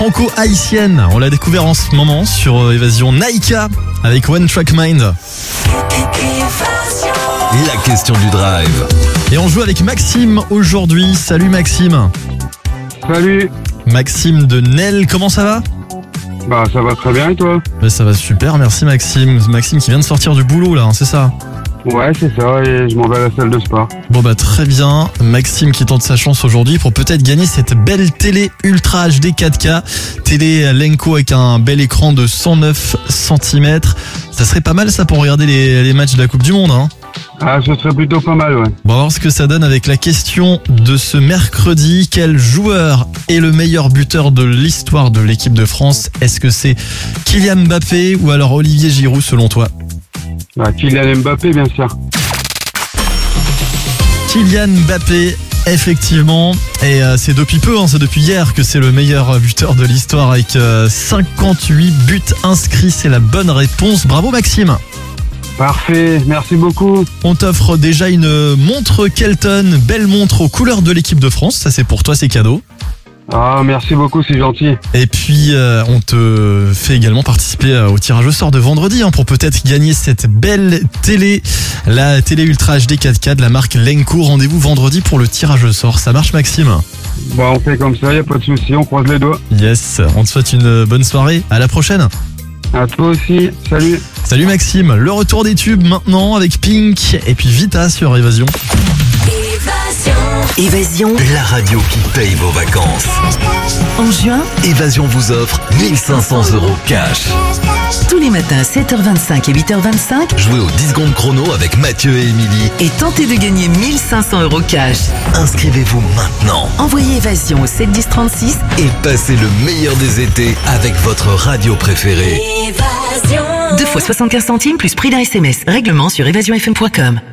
franco-haïtienne. On l'a découvert en ce moment sur Évasion Naïka avec One Track Mind. La question du drive. Et on joue avec Maxime aujourd'hui. Salut Maxime. Salut. Maxime de Nel, comment ça va ? Bah ça va très bien et toi ? Ça va super, merci Maxime. Maxime qui vient de sortir du boulot là, c'est ça ? Ouais c'est ça, et je m'en vais à la salle de sport. Bon bah très bien, Maxime qui tente sa chance aujourd'hui pour peut-être gagner cette belle télé Ultra HD 4K. Télé Lenco avec un bel écran de 109 cm. Ça serait pas mal ça pour regarder les matchs de la Coupe du Monde hein. Ah ce serait plutôt pas mal ouais. Bon, on va voir ce que ça donne avec la question de ce mercredi. Quel joueur est le meilleur buteur de l'histoire de l'équipe de France ? Est-ce que c'est Kylian Mbappé ou alors Olivier Giroud selon toi ? Bah, Kylian Mbappé bien sûr. Kylian Mbappé, effectivement. Et c'est depuis peu, c'est depuis hier que c'est le meilleur buteur de l'histoire avec 58 buts inscrits. C'est la bonne réponse. Bravo Maxime. Parfait, merci beaucoup. On t'offre déjà une montre Kelton, belle montre aux couleurs de l'équipe de France. Ça c'est pour toi, c'est cadeau. Ah merci beaucoup, c'est gentil. Et puis on te fait également participer au tirage au sort de vendredi pour peut-être gagner cette belle télé, la télé Ultra HD 4K de la marque Lenco. Rendez-vous vendredi pour le tirage au sort. Ça marche Maxime ? Bah on fait comme ça, y a pas de souci, on croise les doigts. Yes, on te souhaite une bonne soirée. À la prochaine. À toi aussi, salut. Salut Maxime, le retour des tubes maintenant avec Pink et puis Vita sur Évasion. Évasion, la radio qui paye vos vacances. En juin, Évasion vous offre 1500 € cash. tous les matins 7h25 et 8h25, Jouez au 10 secondes chrono avec Mathieu et Émilie. et tentez de gagner 1500 € cash. Inscrivez-vous maintenant Envoyez Évasion au 71036 et passez le meilleur des étés avec votre radio préférée. 2 fois 75 centimes plus prix d'un SMS. Règlement sur évasionfm.com.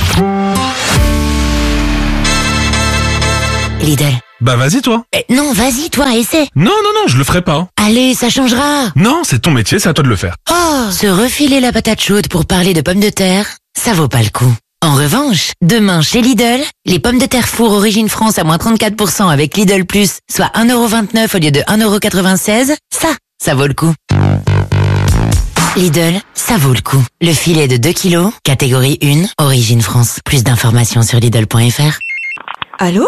Lidl. Bah vas-y toi. Non, vas-y, toi, essaie. Non, je le ferai pas. Allez, ça changera. Non, c'est ton métier, c'est à toi de le faire. Oh, se refiler la patate chaude pour parler de pommes de terre, ça vaut pas le coup. En revanche, demain chez Lidl, les pommes de terre four Origine France à moins 34% avec Lidl Plus, soit 1,29€ au lieu de 1,96€, ça vaut le coup. Lidl, ça vaut le coup. Le filet de 2 kilos, catégorie 1, Origine France. Plus d'informations sur Lidl.fr. Allô ?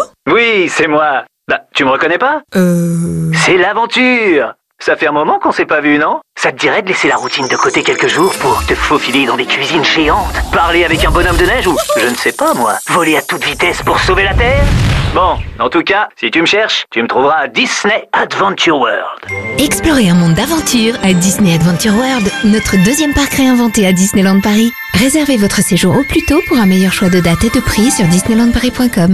Oui, c'est moi. Bah, tu me reconnais pas ? C'est l'aventure. Ça fait un moment qu'on s'est pas vu, non ? Ça te dirait de laisser la routine de côté quelques jours pour te faufiler dans des cuisines géantes, parler avec un bonhomme de neige ou, je ne sais pas moi, voler à toute vitesse pour sauver la Terre ? Bon, en tout cas, si tu me cherches, tu me trouveras à Disney Adventure World. Explorez un monde d'aventure à Disney Adventure World, notre deuxième parc réinventé à Disneyland Paris. Réservez votre séjour au plus tôt pour un meilleur choix de date et de prix sur disneylandparis.com.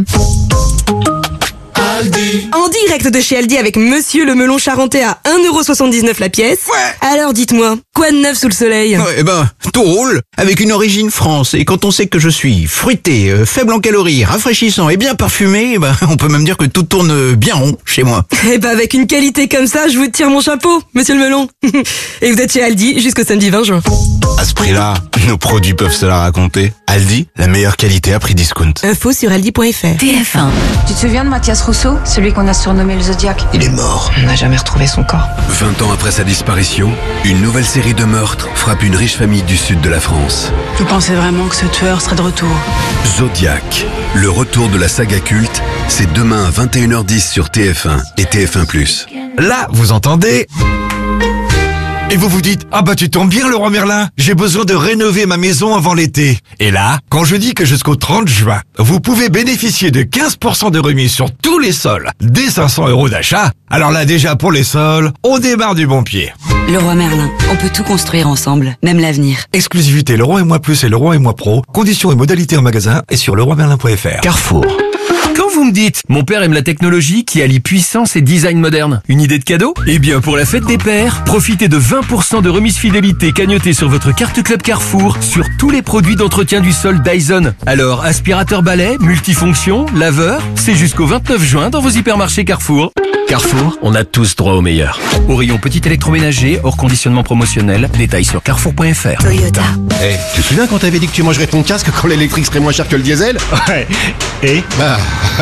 En direct de chez Aldi avec Monsieur le melon charentais à 1,79€ la pièce. Ouais. Alors dites-moi, quoi de neuf sous le soleil ? Tout roule avec une Origine France. Et quand on sait que je suis fruité, faible en calories, rafraîchissant et bien parfumé, on peut même dire que tout tourne bien rond chez moi. Eh ben avec une qualité comme ça, je vous tire mon chapeau, Monsieur le melon. Et vous êtes chez Aldi jusqu'au samedi 20 juin. À ce prix-là, nos produits peuvent se la raconter. Aldi, la meilleure qualité à prix discount. Info sur aldi.fr. TF1. Tu te souviens de Mathias Rousseau, celui qu'on a surnommé le Zodiac ? Il est mort. On n'a jamais retrouvé son corps. 20 ans après sa disparition, une nouvelle série de meurtres frappe une riche famille du sud de la France. Vous pensez vraiment que ce tueur serait de retour ? Zodiac, le retour de la saga culte, c'est demain à 21h10 sur TF1 et TF1+. Là, vous entendez ? Et vous vous dites, tu tombes bien Leroy Merlin, j'ai besoin de rénover ma maison avant l'été. Et là, quand je dis que jusqu'au 30 juin, vous pouvez bénéficier de 15% de remise sur tous les sols, dès 500 € d'achat, alors là déjà pour les sols, on démarre du bon pied. Leroy Merlin, on peut tout construire ensemble, même l'avenir. Exclusivité Leroy et Moi Plus et Leroy et Moi Pro, conditions et modalités en magasin et sur leroymerlin.fr. Carrefour. Quand vous me dites « Mon père aime la technologie qui allie puissance et design moderne », une idée de cadeau ? Eh bien, pour la fête des pères, profitez de 20% de remise fidélité cagnotée sur votre carte Club Carrefour sur tous les produits d'entretien du sol Dyson. Alors, aspirateur balai, multifonction, laveur, c'est jusqu'au 29 juin dans vos hypermarchés Carrefour. Carrefour, on a tous droit au meilleur. Au rayon petit électroménager, hors conditionnement promotionnel, détails sur carrefour.fr. Toyota. Tu te souviens quand t'avais dit que tu mangerais ton casque quand l'électrique serait moins cher que le diesel ? Ouais. Et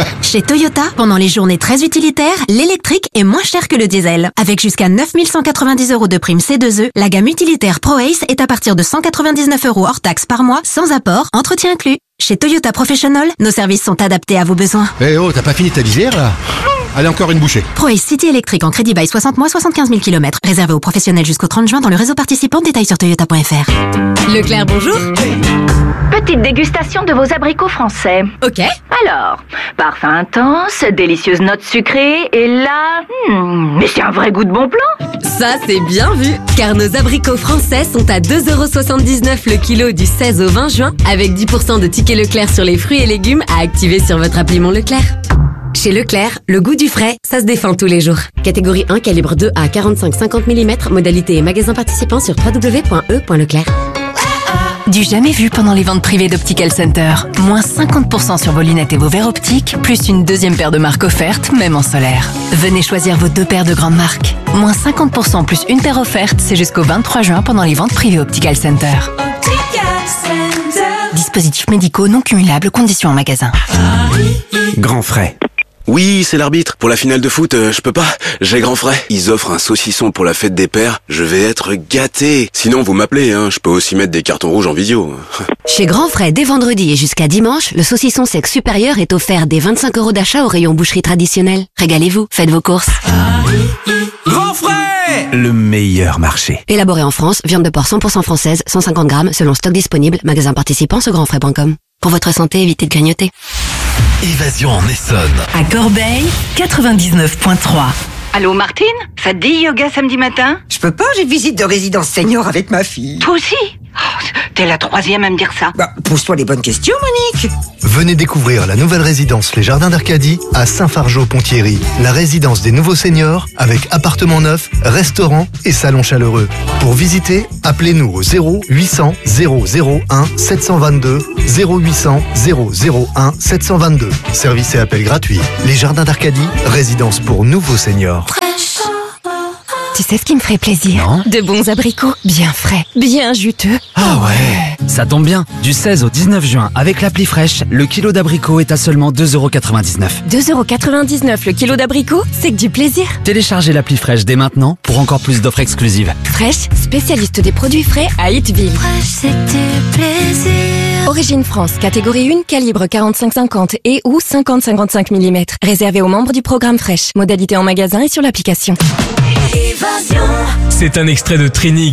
Chez Toyota, pendant les journées très utilitaires, l'électrique est moins cher que le diesel. Avec jusqu'à 9 190 € de prime C2E, la gamme utilitaire ProAce est à partir de 199 € hors taxe par mois, sans apport, entretien inclus. Chez Toyota Professional, nos services sont adaptés à vos besoins. Eh oh, t'as pas fini ta lisière là? Allez, encore une bouchée. ProAce City électrique en crédit bail 60 mois, 75 000 km. Réservé aux professionnels jusqu'au 30 juin dans le réseau participant. Détails sur toyota.fr. Leclerc, bonjour. Petite dégustation de vos abricots français. Ok. Alors, parfum intense, délicieuse note sucrée, et là... mais c'est un vrai goût de bon plan. Ça, c'est bien vu. Car nos abricots français sont à 2,79 € le kilo du 16 au 20 juin, avec 10% de tickets Leclerc sur les fruits et légumes à activer sur votre appli Mon Leclerc. Chez Leclerc, le goût du frais, ça se défend tous les jours. Catégorie 1, calibre 2 à 45-50 mm, modalité et magasin participant sur www.e.leclerc. Du jamais vu pendant les ventes privées d'Optical Center. Moins 50% sur vos lunettes et vos verres optiques, plus une deuxième paire de marques offerte, même en solaire. Venez choisir vos 2 paires de grandes marques. Moins 50% plus une paire offerte, c'est jusqu'au 23 juin pendant les ventes privées Optical Center. Dispositifs médicaux non cumulables, conditions en magasin. Grand frais. Oui, c'est l'arbitre. Pour la finale de foot, je peux pas. J'ai grand frais. Ils offrent un saucisson pour la fête des pères. Je vais être gâté. Sinon, vous m'appelez, hein. Je peux aussi mettre des cartons rouges en vidéo. Chez Grand Frais, dès vendredi et jusqu'à dimanche, le saucisson sec supérieur est offert dès 25 € d'achat au rayon boucherie traditionnelle. Régalez-vous, faites vos courses. Grand frais! Le meilleur marché. Élaboré en France, viande de porc 100% française, 150 grammes, selon stock disponible, magasin participant sur grandfrais.com. Pour votre santé, évitez de grignoter. Évasion en Essonne. À Corbeil, 99.3. Allô Martine? Ça te dit yoga samedi matin? Je peux pas, j'ai visite de résidence senior avec ma fille. Toi aussi? Oh, t'es la 3e à me dire ça. Pose-toi les bonnes questions, Monique. Venez découvrir la nouvelle résidence Les Jardins d'Arcadie à Saint-Fargeau-Ponthierry. La résidence des nouveaux seniors avec appartement neuf, restaurant et salon chaleureux. Pour visiter, appelez-nous au 0800 001 722 0800 001 722. Service et appel gratuit. Les Jardins d'Arcadie, résidence pour nouveaux seniors. Tu sais ce qui me ferait plaisir? Non. De bons abricots, bien frais, bien juteux. Ah ouais. Ça tombe bien. Du 16 au 19 juin, avec l'appli fraîche, le kilo d'abricots est à seulement 2,99 €. 2,99 € le kilo d'abricots, c'est que du plaisir. Téléchargez l'appli fraîche dès maintenant pour encore plus d'offres exclusives. Fraîche, spécialiste des produits frais à Hitville. Fraîche, c'est du plaisir. Origine France, catégorie 1, calibre 45-50 et ou 50-55 mm. Réservé aux membres du programme Fraîche. Modalité en magasin et sur l'application. C'est un extrait de Trini